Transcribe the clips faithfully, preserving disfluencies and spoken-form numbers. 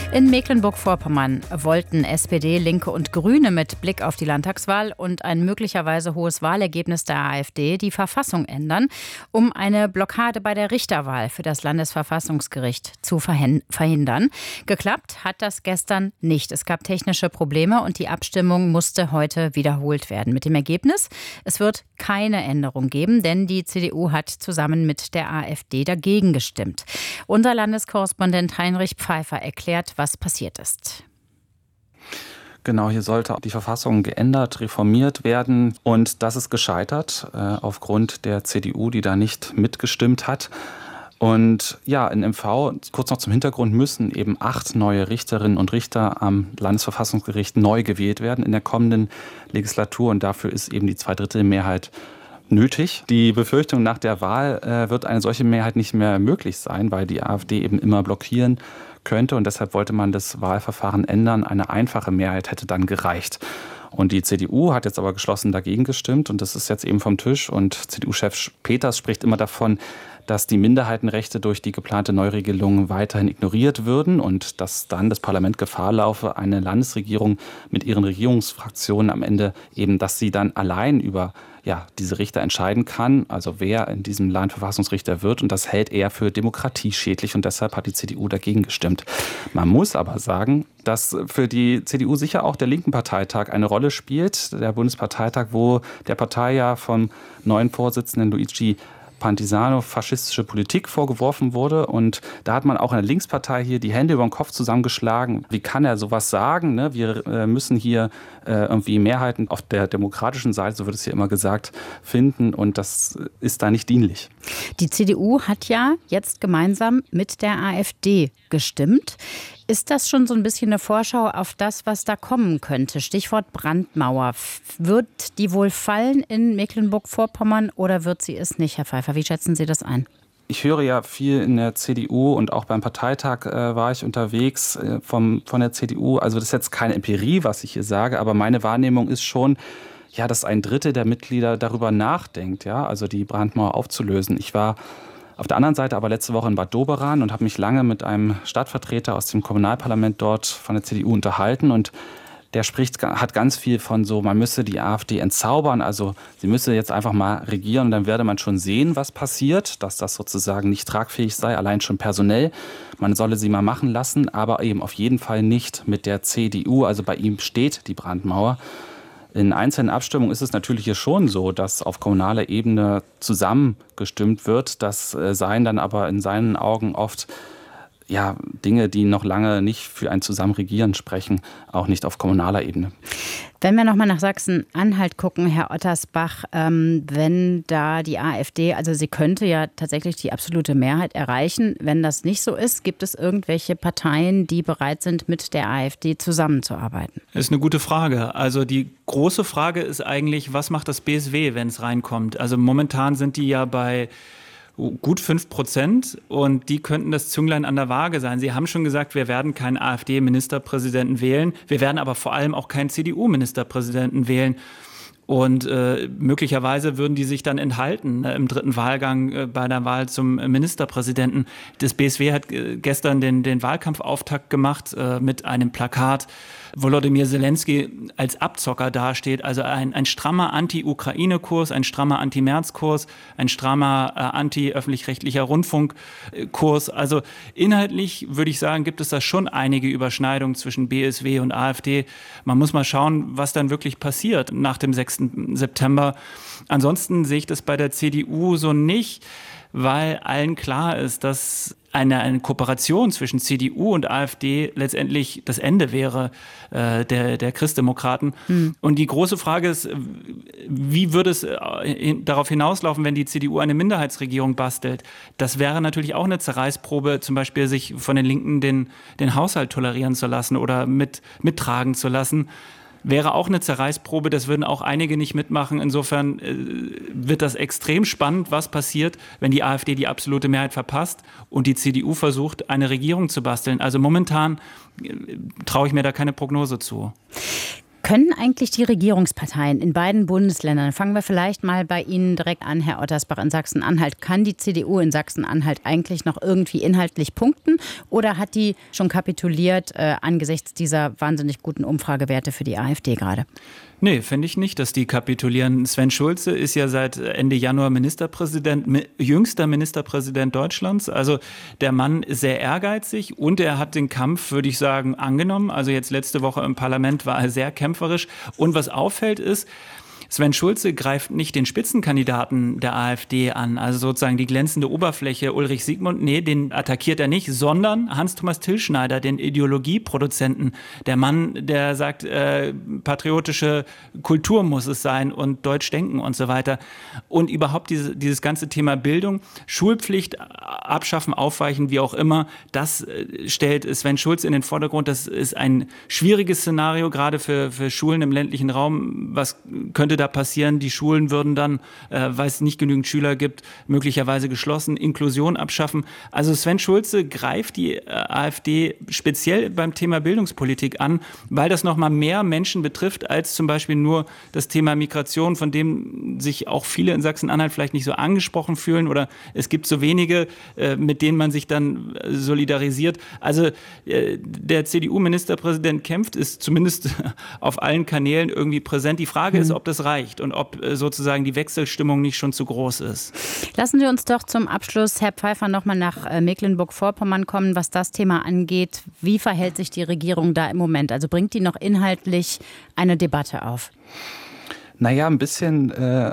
In Mecklenburg-Vorpommern wollten S P D, Linke und Grüne mit Blick auf die Landtagswahl und ein möglicherweise hohes Wahlergebnis der AfD die Verfassung ändern, um eine Blockade bei der Richterwahl für das Landesverfassungsgericht zu verhindern. Geklappt hat das gestern nicht. Es gab technische Probleme und die Abstimmung musste heute wiederholt werden. Mit dem Ergebnis, es wird keine Änderung geben, denn die C D U hat zusammen mit der AfD dagegen gestimmt. Unser Landeskorrespondent Heinrich Pfeiffer erklärt, was passiert ist. Genau, hier sollte die Verfassung geändert, reformiert werden. Und das ist gescheitert äh, aufgrund der C D U, die da nicht mitgestimmt hat. Und ja, in M V, kurz noch zum Hintergrund, müssen eben acht neue Richterinnen und Richter am Landesverfassungsgericht neu gewählt werden in der kommenden Legislatur. Und dafür ist eben die Zweidrittelmehrheit nötig. Die Befürchtung, nach der Wahl äh, wird eine solche Mehrheit nicht mehr möglich sein, weil die AfD eben immer blockieren könnte. Und deshalb wollte man das Wahlverfahren ändern. Eine einfache Mehrheit hätte dann gereicht. Und die C D U hat jetzt aber geschlossen dagegen gestimmt. Und das ist jetzt eben vom Tisch. Und C D U-Chef Peters spricht immer davon, dass die Minderheitenrechte durch die geplante Neuregelung weiterhin ignoriert würden und dass dann das Parlament Gefahr laufe, eine Landesregierung mit ihren Regierungsfraktionen am Ende eben, dass sie dann allein über ja, diese Richter entscheiden kann, also wer in diesem Land Verfassungsrichter wird. Und das hält er für demokratieschädlich und deshalb hat die C D U dagegen gestimmt. Man muss aber sagen, dass für die C D U sicher auch der linken Parteitag eine Rolle spielt. Der Bundesparteitag, wo der Partei ja vom neuen Vorsitzenden Luigi Pantisano faschistische Politik vorgeworfen wurde. Und da hat man auch in der Linkspartei hier die Hände über den Kopf zusammengeschlagen. Wie kann er sowas sagen? Ne? Wir äh, müssen hier äh, irgendwie Mehrheiten auf der demokratischen Seite, so wird es hier immer gesagt, finden. Und das ist da nicht dienlich. Die C D U hat ja jetzt gemeinsam mit der AfD gestimmt. Ist das schon so ein bisschen eine Vorschau auf das, was da kommen könnte? Stichwort Brandmauer. Wird die wohl fallen in Mecklenburg-Vorpommern oder wird sie es nicht, Herr Pfeiffer? Wie schätzen Sie das ein? Ich höre ja viel in der C D U und auch beim Parteitag äh, war ich unterwegs äh, vom, von der C D U. Also das ist jetzt keine Empirie, was ich hier sage, aber meine Wahrnehmung ist schon, ja, dass ein Drittel der Mitglieder darüber nachdenkt, ja, also die Brandmauer aufzulösen. Ich war auf der anderen Seite aber letzte Woche in Bad Doberan und habe mich lange mit einem Stadtvertreter aus dem Kommunalparlament dort von der C D U unterhalten und der spricht, hat ganz viel von so, man müsse die AfD entzaubern, also sie müsse jetzt einfach mal regieren und dann werde man schon sehen, was passiert, dass das sozusagen nicht tragfähig sei, allein schon personell. Man solle sie mal machen lassen, aber eben auf jeden Fall nicht mit der C D U, also bei ihm steht die Brandmauer. In einzelnen Abstimmungen ist es natürlich hier schon so, dass auf kommunaler Ebene zusammengestimmt wird. Das seien dann aber in seinen Augen oft ja, Dinge, die noch lange nicht für ein Zusammenregieren sprechen, auch nicht auf kommunaler Ebene. Wenn wir nochmal nach Sachsen-Anhalt gucken, Herr Ottersbach, ähm, wenn da die AfD, also sie könnte ja tatsächlich die absolute Mehrheit erreichen. Wenn das nicht so ist, gibt es irgendwelche Parteien, die bereit sind, mit der AfD zusammenzuarbeiten? Das ist eine gute Frage. Also die große Frage ist eigentlich, was macht das B S W, wenn es reinkommt? Also momentan sind die ja bei gut fünf Prozent und die könnten das Zünglein an der Waage sein. Sie haben schon gesagt, wir werden keinen AfD-Ministerpräsidenten wählen. Wir werden aber vor allem auch keinen C D U-Ministerpräsidenten wählen. Und äh, möglicherweise würden die sich dann enthalten äh, im dritten Wahlgang äh, bei der Wahl zum Ministerpräsidenten. Das B S W hat äh, gestern den, den Wahlkampfauftakt gemacht äh, mit einem Plakat, Volodymyr Zelensky als Abzocker dasteht. Also ein, ein strammer Anti-Ukraine-Kurs, ein strammer Anti-Merz-Kurs, ein strammer äh, anti-öffentlich-rechtlicher Rundfunk-Kurs. Also inhaltlich würde ich sagen, gibt es da schon einige Überschneidungen zwischen B S W und AfD. Man muss mal schauen, was dann wirklich passiert nach dem sechsten September. Ansonsten sehe ich das bei der C D U so nicht, weil allen klar ist, dass eine, eine Kooperation zwischen C D U und AfD letztendlich das Ende wäre äh, der, der Christdemokraten. Mhm. Und die große Frage ist, wie würde es äh, darauf hinauslaufen, wenn die C D U eine Minderheitsregierung bastelt? Das wäre natürlich auch eine Zerreißprobe, zum Beispiel sich von den Linken den, den Haushalt tolerieren zu lassen oder mit, mittragen zu lassen. Wäre auch eine Zerreißprobe, das würden auch einige nicht mitmachen. Insofern äh, wird das extrem spannend, was passiert, wenn die AfD die absolute Mehrheit verpasst und die C D U versucht, eine Regierung zu basteln. Also momentan äh, traue ich mir da keine Prognose zu. Können eigentlich die Regierungsparteien in beiden Bundesländern, fangen wir vielleicht mal bei Ihnen direkt an, Herr Ottersbach, in Sachsen-Anhalt, kann die C D U in Sachsen-Anhalt eigentlich noch irgendwie inhaltlich punkten oder hat die schon kapituliert äh, angesichts dieser wahnsinnig guten Umfragewerte für die AfD gerade? Nee, finde ich nicht, dass die kapitulieren. Sven Schulze ist ja seit Ende Januar Ministerpräsident, jüngster Ministerpräsident Deutschlands. Also der Mann ist sehr ehrgeizig und er hat den Kampf, würde ich sagen, angenommen. Also jetzt letzte Woche im Parlament war er sehr kämpferisch. Und was auffällt ist, Sven Schulze greift nicht den Spitzenkandidaten der AfD an, also sozusagen die glänzende Oberfläche Ulrich Siegmund, nee, den attackiert er nicht, sondern Hans-Thomas Tillschneider, den Ideologieproduzenten, der Mann, der sagt, äh, patriotische Kultur muss es sein und Deutsch denken und so weiter. Und überhaupt diese, dieses ganze Thema Bildung, Schulpflicht abschaffen, aufweichen, wie auch immer, das äh, stellt Sven Schulze in den Vordergrund. Das ist ein schwieriges Szenario, gerade für, für Schulen im ländlichen Raum. Was könnte da passieren? Die Schulen würden dann, äh, weil es nicht genügend Schüler gibt, möglicherweise geschlossen, Inklusion abschaffen. Also Sven Schulze greift die äh, AfD speziell beim Thema Bildungspolitik an, weil das noch mal mehr Menschen betrifft als zum Beispiel nur das Thema Migration, von dem sich auch viele in Sachsen-Anhalt vielleicht nicht so angesprochen fühlen oder es gibt so wenige, äh, mit denen man sich dann äh, solidarisiert. Also äh, der C D U-Ministerpräsident kämpft, ist zumindest auf allen Kanälen irgendwie präsent. Die Frage mhm. ist, ob das reicht und ob äh, sozusagen die Wechselstimmung nicht schon zu groß ist. Lassen Sie uns doch zum Abschluss, Herr Pfeiffer, noch mal nach äh, Mecklenburg-Vorpommern kommen, was das Thema angeht. Wie verhält sich die Regierung da im Moment? Also bringt die noch inhaltlich eine Debatte auf? Naja, ein bisschen äh,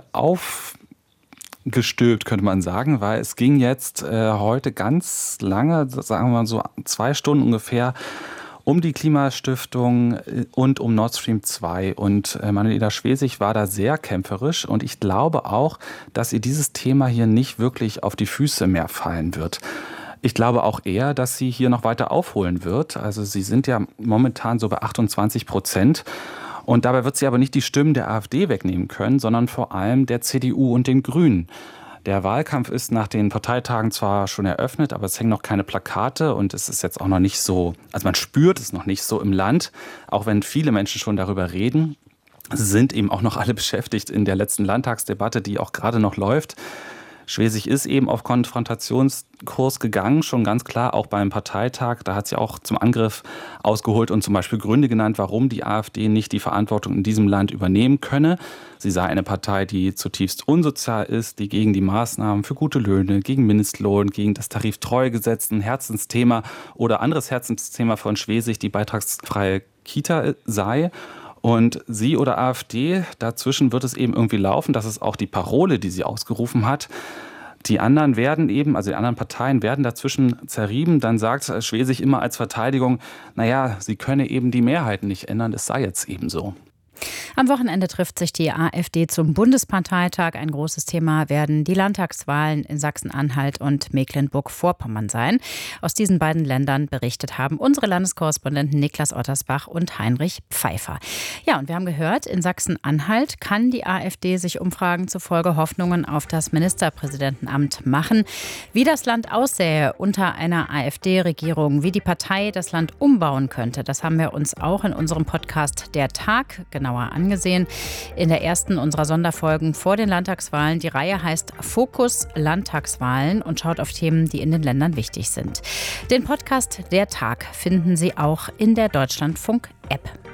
aufgestülpt, könnte man sagen, weil es ging jetzt äh, heute ganz lange, sagen wir mal so zwei Stunden ungefähr, um die Klimastiftung und um Nord Stream zwei. Und Manuela Schwesig war da sehr kämpferisch. Und ich glaube auch, dass ihr dieses Thema hier nicht wirklich auf die Füße mehr fallen wird. Ich glaube auch eher, dass sie hier noch weiter aufholen wird. Also sie sind ja momentan so bei achtundzwanzig Prozent. Und dabei wird sie aber nicht die Stimmen der AfD wegnehmen können, sondern vor allem der C D U und den Grünen. Der Wahlkampf ist nach den Parteitagen zwar schon eröffnet, aber es hängen noch keine Plakate und es ist jetzt auch noch nicht so, also man spürt es noch nicht so im Land, auch wenn viele Menschen schon darüber reden. Sie sind eben auch noch alle beschäftigt in der letzten Landtagsdebatte, die auch gerade noch läuft. Schwesig ist eben auf Konfrontationskurs gegangen, schon ganz klar, auch beim Parteitag. Da hat sie auch zum Angriff ausgeholt und zum Beispiel Gründe genannt, warum die AfD nicht die Verantwortung in diesem Land übernehmen könne. Sie sei eine Partei, die zutiefst unsozial ist, die gegen die Maßnahmen für gute Löhne, gegen Mindestlohn, gegen das Tariftreuegesetz, ein Herzensthema oder anderes Herzensthema von Schwesig, die beitragsfreie Kita sei. Und sie oder AfD, dazwischen wird es eben irgendwie laufen. Das ist auch die Parole, die sie ausgerufen hat. Die anderen werden eben, also die anderen Parteien werden dazwischen zerrieben. Dann sagt Schwesig immer als Verteidigung, naja, sie könne eben die Mehrheiten nicht ändern. Es sei jetzt eben so. Am Wochenende trifft sich die AfD zum Bundesparteitag. Ein großes Thema werden die Landtagswahlen in Sachsen-Anhalt und Mecklenburg-Vorpommern sein. Aus diesen beiden Ländern berichtet haben unsere Landeskorrespondenten Niklas Ottersbach und Heinrich Pfeiffer. Ja, und wir haben gehört, in Sachsen-Anhalt kann die AfD sich Umfragen zufolge Hoffnungen auf das Ministerpräsidentenamt machen. Wie das Land aussähe unter einer AfD-Regierung, wie die Partei das Land umbauen könnte, das haben wir uns auch in unserem Podcast Der Tag genauer angesehen. In der ersten unserer Sonderfolgen vor den Landtagswahlen. Die Reihe heißt Fokus Landtagswahlen und schaut auf Themen, die in den Ländern wichtig sind. Den Podcast Der Tag finden Sie auch in der Deutschlandfunk-App.